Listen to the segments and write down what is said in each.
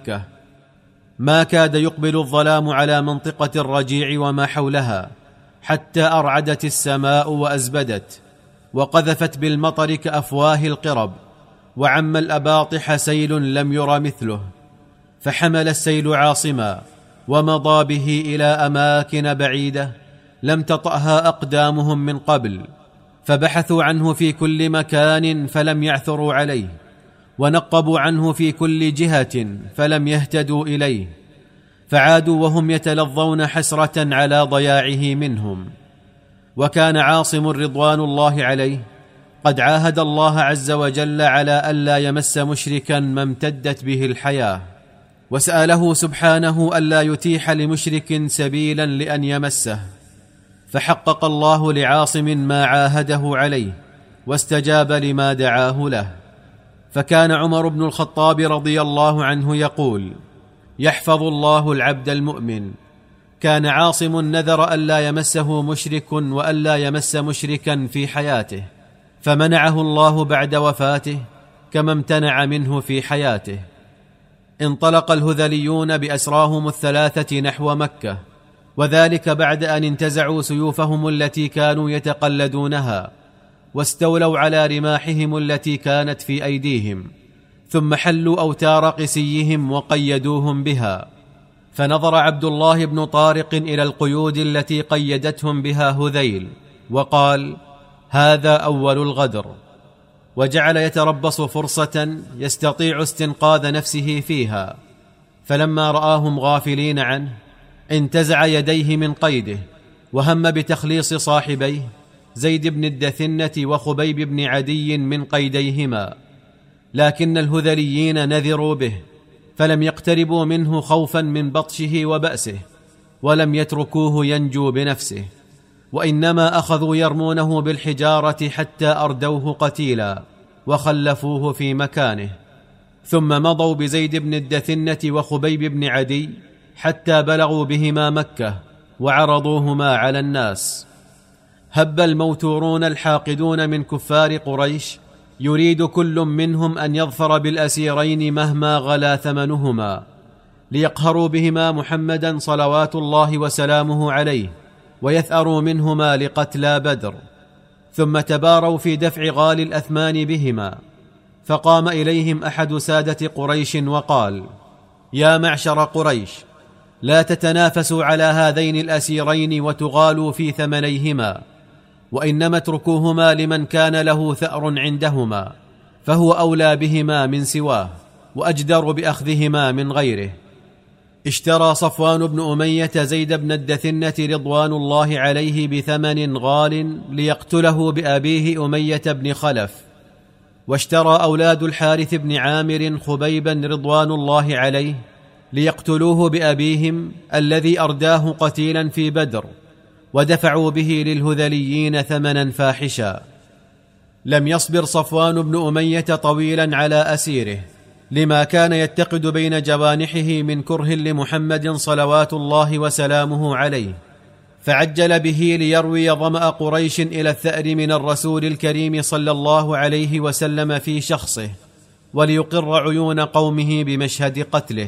مكة. ما كاد يقبل الظلام على منطقة الرجيع وما حولها حتى أرعدت السماء وأزبدت، وقذفت بالمطر كأفواه القرب، وعم الأباطح سيل لم ير مثله، فحمل السيل عاصما ومضى به إلى أماكن بعيدة لم تطأها أقدامهم من قبل، فبحثوا عنه في كل مكان فلم يعثروا عليه، ونقبوا عنه في كل جهة فلم يهتدوا إليه، فعادوا وهم يتلظون حسرة على ضياعه منهم. وكان عاصم رضوان الله عليه قد عاهد الله عز وجل على ألا يمس مشركا ما امتدت به الحياة، وسأله سبحانه ألا يتيح لمشرك سبيلا لأن يمسه، فحقق الله لعاصم ما عاهده عليه واستجاب لما دعاه له. فكان عمر بن الخطاب رضي الله عنه يقول: يحفظ الله العبد المؤمن. كان عاصم نذر ألا يمسه مشرك وألا يمس مشركا في حياته، فمنعه الله بعد وفاته كما امتنع منه في حياته. انطلق الهذليون بأسراهم الثلاثة نحو مكة، وذلك بعد أن انتزعوا سيوفهم التي كانوا يتقلدونها، واستولوا على رماحهم التي كانت في أيديهم، ثم حلوا أوتار قسيهم وقيدوهم بها. فنظر عبد الله بن طارق إلى القيود التي قيدتهم بها هذيل وقال: هذا أول الغدر، وجعل يتربص فرصة يستطيع استنقاذ نفسه فيها. فلما رآهم غافلين عنه انتزع يديه من قيده، وهم بتخليص صاحبيه زيد بن الدثنة وخبيب بن عدي من قيديهما، لكن الهذليين نذروا به، فلم يقتربوا منه خوفا من بطشه وبأسه، ولم يتركوه ينجو بنفسه، وإنما أخذوا يرمونه بالحجارة حتى أردوه قتيلا وخلفوه في مكانه، ثم مضوا بزيد بن الدثنة وخبيب بن عدي حتى بلغوا بهما مكة وعرضوهما على الناس. هب الموتورون الحاقدون من كفار قريش يريد كل منهم أن يظفر بالأسيرين مهما غلا ثمنهما، ليقهروا بهما محمدا صلوات الله وسلامه عليه، ويثأروا منهما لقتلى بدر. ثم تباروا في دفع غالي الأثمان بهما، فقام إليهم أحد سادة قريش وقال: يا معشر قريش، لا تتنافسوا على هذين الأسيرين وتغالوا في ثمنيهما، وإنما اتركوهما لمن كان له ثأر عندهما، فهو أولى بهما من سواه، وأجدر بأخذهما من غيره. اشترى صفوان بن أمية زيد بن الدثنة رضوان الله عليه بثمن غال ليقتله بأبيه أمية بن خلف، واشترى أولاد الحارث بن عامر خبيبا رضوان الله عليه ليقتلوه بأبيهم الذي أرداه قتيلا في بدر، ودفعوا به للهذليين ثمنا فاحشا. لم يصبر صفوان بن أمية طويلا على أسيره، لما كان يتقد بين جوانحه من كره لمحمد صلوات الله وسلامه عليه، فعجل به ليروي ظمأ قريش إلى الثأر من الرسول الكريم صلى الله عليه وسلم في شخصه، وليقر عيون قومه بمشهد قتله.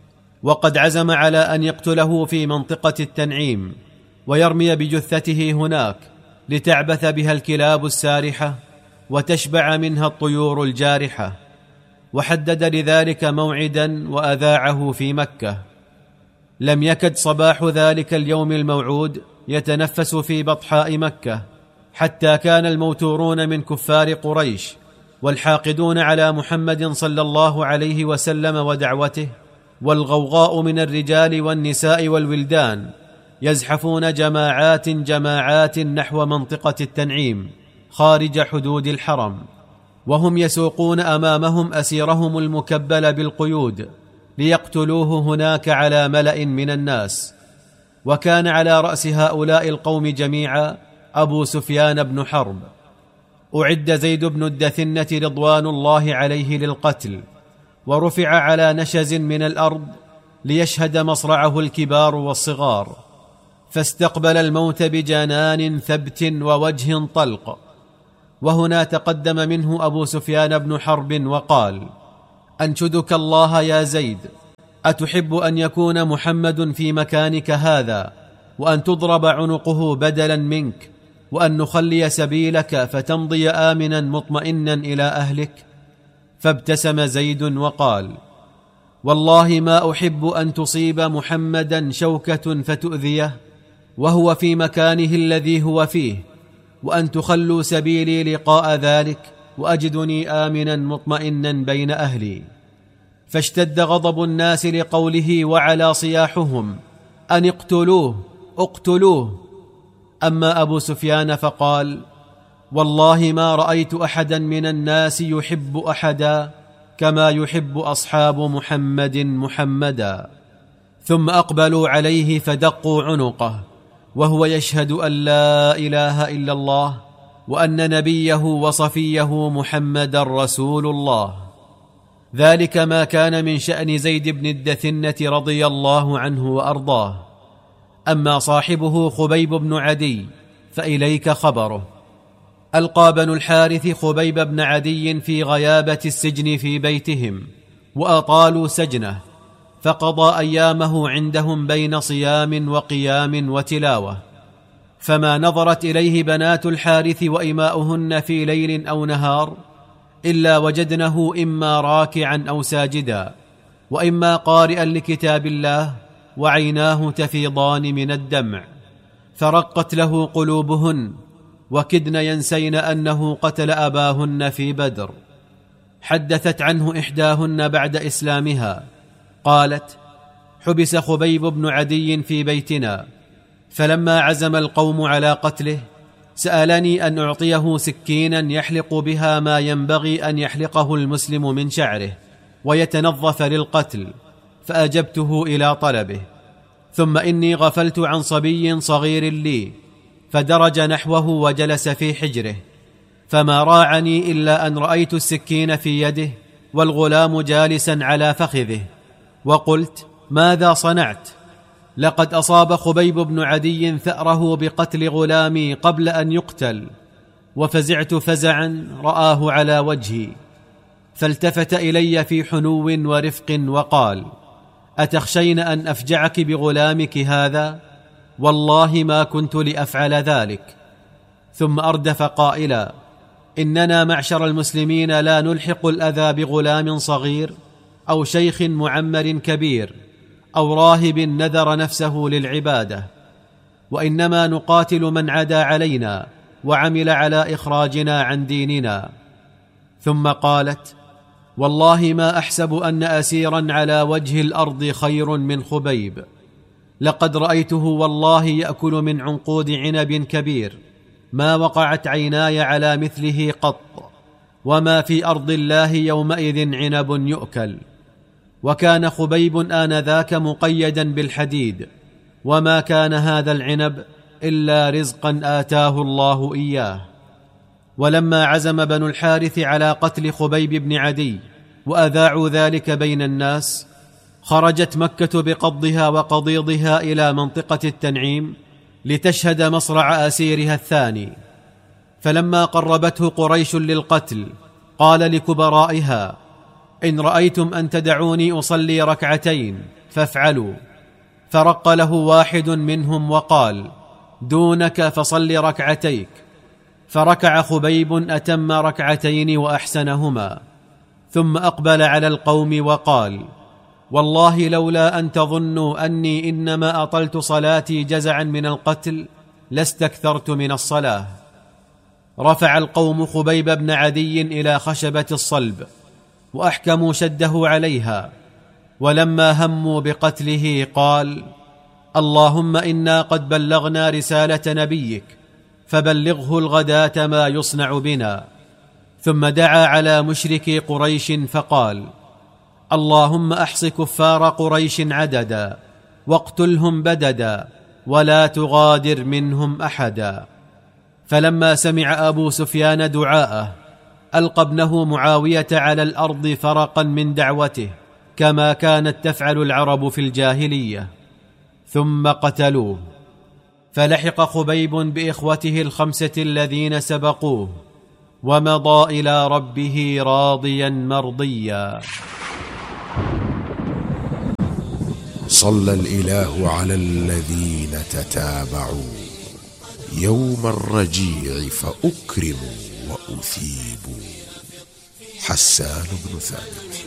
وقد عزم على أن يقتله في منطقة التنعيم، ويرمي بجثته هناك لتعبث بها الكلاب السارحة وتشبع منها الطيور الجارحة، وحدد لذلك موعدا وأذاعه في مكة. لم يكد صباح ذلك اليوم الموعود يتنفس في بطحاء مكة، حتى كان الموتورون من كفار قريش والحاقدون على محمد صلى الله عليه وسلم ودعوته، والغوغاء من الرجال والنساء والولدان يزحفون جماعات جماعات نحو منطقة التنعيم خارج حدود الحرم، وهم يسوقون أمامهم أسيرهم المكبل بالقيود ليقتلوه هناك على ملأ من الناس. وكان على رأس هؤلاء القوم جميعا أبو سفيان بن حرب. أعد زيد بن الدثنة رضوان الله عليه للقتل، ورفع على نشز من الأرض ليشهد مصرعه الكبار والصغار، فاستقبل الموت بجنان ثبت ووجه طلق. وهنا تقدم منه أبو سفيان بن حرب وقال: أنشدك الله يا زيد، أتحب أن يكون محمد في مكانك هذا وأن تضرب عنقه بدلا منك، وأن نخلي سبيلك فتمضي آمنا مطمئنا إلى أهلك؟ فابتسم زيد وقال: والله ما أحب أن تصيب محمدا شوكة فتؤذيه وهو في مكانه الذي هو فيه، وأن تخلوا سبيلي لقاء ذلك وأجدني آمنا مطمئنا بين أهلي. فاشتد غضب الناس لقوله وعلى صياحهم أن اقتلوه اقتلوه. أما أبو سفيان فقال: والله ما رأيت أحدا من الناس يحب أحدا كما يحب أصحاب محمد محمدا. ثم أقبلوا عليه فدقوا عنقه وهو يشهد أن لا إله إلا الله وأن نبيه وصفيه محمدا رسول الله. ذلك ما كان من شأن زيد بن الدثنة رضي الله عنه وأرضاه. أما صاحبه خبيب بن عدي فإليك خبره. ألقى بنو الحارث خبيب بن عدي في غيابة السجن في بيتهم، وأطالوا سجنه، فقضى أيامه عندهم بين صيام وقيام وتلاوة. فما نظرت إليه بنات الحارث وإماؤهن في ليل أو نهار إلا وجدنه إما راكعا أو ساجدا، وإما قارئا لكتاب الله، وعيناه تفيضان من الدمع، فرقت له قلوبهن، وكدن ينسين أنه قتل أباهن في بدر. حدثت عنه إحداهن بعد إسلامها قالت: حبس خبيب بن عدي في بيتنا، فلما عزم القوم على قتله سألني أن أعطيه سكينا يحلق بها ما ينبغي أن يحلقه المسلم من شعره ويتنظف للقتل، فأجبته إلى طلبه. ثم إني غفلت عن صبي صغير لي فدرج نحوه وجلس في حجره، فما راعني إلا أن رأيت السكين في يده والغلام جالسا على فخذه، وقلت: ماذا صنعت؟ لقد أصاب خبيب بن عدي ثأره بقتل غلامي قبل أن يقتل، وفزعت فزعا رآه على وجهي. فالتفت إلي في حنو ورفق وقال: أتخشين أن أفجعك بغلامك هذا؟ والله ما كنت لأفعل ذلك. ثم أردف قائلا: إننا معشر المسلمين لا نلحق الأذى بغلام صغير أو شيخ معمر كبير أو راهب نذر نفسه للعبادة، وإنما نقاتل من عدا علينا وعمل على إخراجنا عن ديننا. ثم قالت: والله ما أحسب أن أسيرا على وجه الأرض خير من خبيب، لقد رأيته والله يأكل من عنقود عنب كبير ما وقعت عيناي على مثله قط، وما في أرض الله يومئذ عنب يؤكل. وكان خبيب آنذاك مقيدا بالحديد، وما كان هذا العنب إلا رزقا آتاه الله إياه. ولما عزم بنو الحارث على قتل خبيب بن عدي وأذاعوا ذلك بين الناس، خرجت مكة بقضها وقضيضها إلى منطقة التنعيم لتشهد مصرع أسيرها الثاني. فلما قربته قريش للقتل قال لكبرائها: إن رأيتم أن تدعوني أصلي ركعتين فافعلوا. فرق له واحد منهم وقال: دونك فصل ركعتيك. فركع خبيب أتم ركعتين وأحسنهما، ثم أقبل على القوم وقال: والله لولا أن تظنوا أني إنما أطلت صلاتي جزعا من القتل لاستكثرت من الصلاة. رفع القوم خبيب بن عدي إلى خشبة الصلب وأحكموا شده عليها، ولما هموا بقتله قال: اللهم إنا قد بلغنا رسالة نبيك فبلغه الغداة ما يصنع بنا. ثم دعا على مشركي قريش فقال: اللهم أحص كفار قريش عددا واقتلهم بددا ولا تغادر منهم أحدا. فلما سمع أبو سفيان دعاءه ألقى ابنه معاوية على الأرض فرقا من دعوته كما كانت تفعل العرب في الجاهلية، ثم قتلوه. فلحق خبيب بإخوته الخمسة الذين سبقوه ومضى إلى ربه راضيا مرضيا. صلى الإله على الذين تتابعوا يوم الرجيع فأكرموا وأثيبوا. حسان بن ثابت.